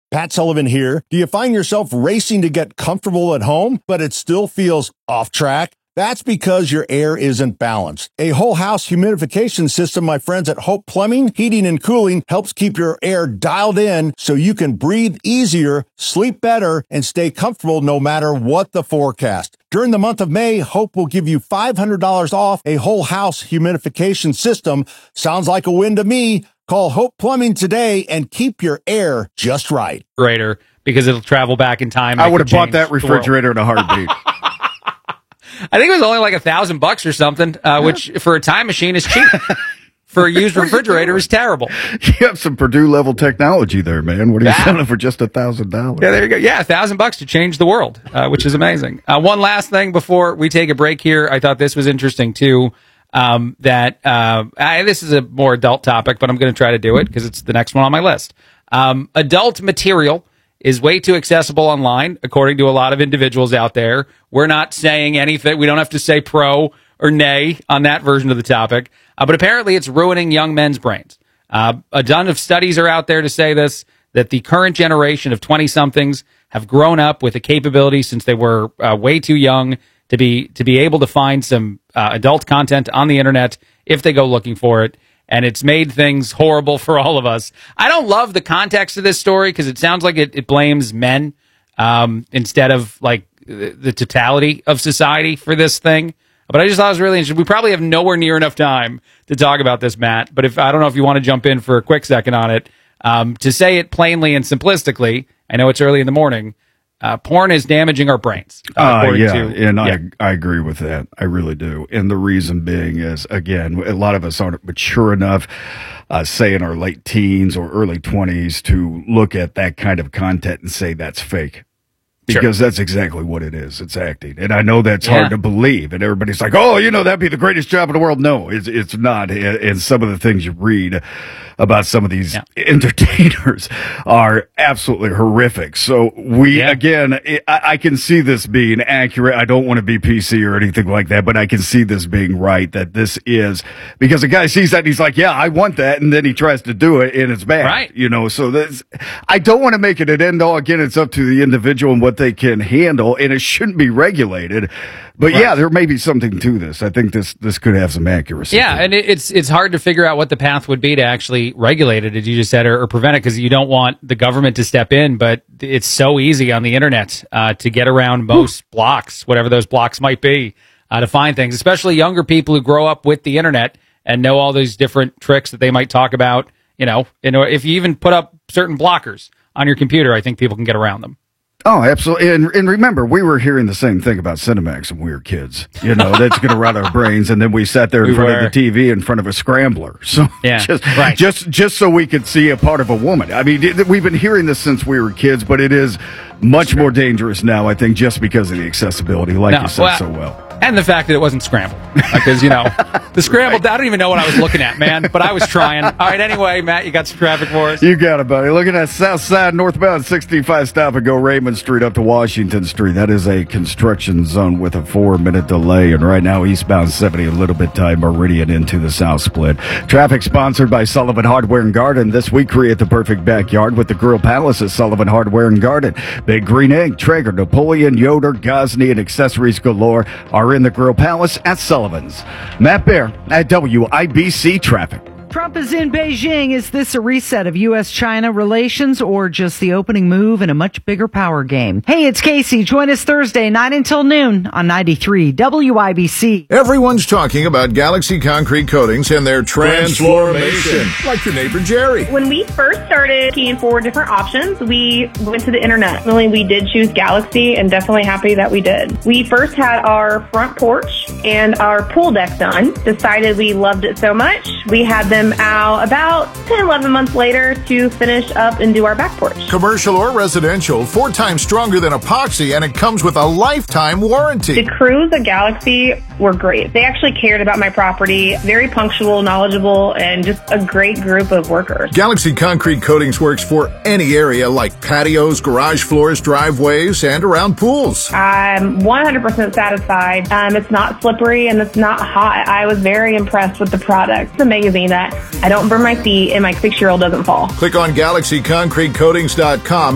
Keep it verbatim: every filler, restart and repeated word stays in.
Pat Sullivan here. Do you find yourself racing to get comfortable at home, but it still feels off track? That's because your air isn't balanced. A whole house humidification system, my friends at Hope Plumbing, Heating and Cooling, helps keep your air dialed in so you can breathe easier, sleep better, and stay comfortable no matter what the forecast. During the month of May, Hope will give you five hundred dollars off a whole house humidification system. Sounds like a win to me. Call Hope Plumbing today and keep your air just right. Refrigerator, because it'll travel back in time. I would have bought that refrigerator in a heartbeat. I think it was only like a thousand bucks or something, uh, which for a time machine is cheap. For a used refrigerator is terrible. You have some Purdue level technology there, man. What are you yeah. selling for just a thousand dollars? Yeah, there you go. Yeah, a thousand bucks to change the world, uh, which is amazing. Uh, one last thing before we take a break here. I thought this was interesting too. Um, that uh, I, this is a more adult topic, but I'm going to try to do it because it's the next one on my list. Um, adult material is way too accessible online, according to a lot of individuals out there. We're not saying anything. We don't have to say pro or nay on that version of the topic. Uh, but apparently it's ruining young men's brains. Uh, a ton of studies are out there to say this, that the current generation of twenty-somethings have grown up with a capability since they were uh, way too young to be to be able to find some uh, adult content on the internet if they go looking for it. And it's made things horrible for all of us. I don't love the context of this story because it sounds like it, it blames men um, instead of like the, the totality of society for this thing. But I just thought it was really interesting. We probably have nowhere near enough time to talk about this, Matt. But if I don't know if you want to jump in for a quick second on it. Um, to say it plainly and simplistically, I know it's early in the morning, Uh, porn is damaging our brains. Uh, uh, yeah, to, and yeah. I I agree with that. I really do. And the reason being is, again, a lot of us aren't mature enough, uh, say in our late teens or early twenties, to look at that kind of content and say that's fake. Because sure. that's exactly what it is. It's acting. And I know that's yeah. hard to believe. And everybody's like, oh, you know, that'd be the greatest job in the world. No, it's it's not. And some of the things you read about some of these yeah. entertainers are absolutely horrific. So we, yeah. again, I, I can see this being accurate. I don't want to be P C or anything like that, but I can see this being right, that this is, because a guy sees that and he's like, yeah, I want that. And then he tries to do it and it's bad. Right. You know, so that's, I don't want to make it an end all. Again, it's up to the individual and what they can handle, and it shouldn't be regulated. But right. yeah, there may be something to this. I think this this could have some accuracy. Yeah, and it, it's it's hard to figure out what the path would be to actually regulate it, as you just said, or, or prevent it, because you don't want the government to step in. But it's so easy on the internet uh, to get around most Ooh. blocks, whatever those blocks might be, uh, to find things. Especially younger people who grow up with the internet and know all these different tricks that they might talk about. You know, you know, if you even put up certain blockers on your computer, I think people can get around them. Oh, absolutely. And, and remember, we were hearing the same thing about Cinemax when we were kids. You know, that's going to rot our brains. And then we sat there in we front were. of the T V in front of a scrambler. So yeah, just, right. just, just so we could see a part of a woman. I mean, we've been hearing this since we were kids, but it is much more dangerous now, I think, just because of the accessibility, like no, you said well, so well. And the fact that it wasn't scrambled. Because, you know, the scrambled, right. I don't even know what I was looking at, man. But I was trying. All right, anyway, Matt, you got some traffic for us? You got it, buddy. Looking at south side, northbound sixty-five, stop and go Raymond Street up to Washington Street. That is a construction zone with a four-minute delay. And right now, eastbound seventy, a little bit tight, Meridian into the south split. Traffic sponsored by Sullivan Hardware and Garden. This week, create the perfect backyard with the Grill Palace at Sullivan Hardware and Garden. Big Green Egg, Traeger, Napoleon, Yoder, Gosney, and accessories galore are in the Grill Palace at Sullivan's. Matt Bear at W I B C Traffic. Trump is in Beijing. Is this a reset of U S China relations or just the opening move in a much bigger power game? Hey, it's Casey. Join us Thursday, nine until noon on ninety-three W I B C. Everyone's talking about Galaxy Concrete Coatings and their transformation. Like your neighbor Jerry. When we first started looking for different options, we went to the internet. Really, we did choose Galaxy, and definitely happy that we did. We first had our front porch and our pool deck done. Decided we loved it so much, we had them out about ten, eleven months later to finish up and do our back porch. Commercial or residential, four times stronger than epoxy, and it comes with a lifetime warranty. The crews at Galaxy were great. They actually cared about my property, very punctual, knowledgeable, and just a great group of workers. Galaxy Concrete Coatings works for any area like patios, garage floors, driveways, and around pools. I'm one hundred percent satisfied. Um, it's not slippery and it's not hot. I was very impressed with the product. It's amazing that I don't burn my feet and my six-year-old doesn't fall. Click on Galaxy Concrete Coatings dot com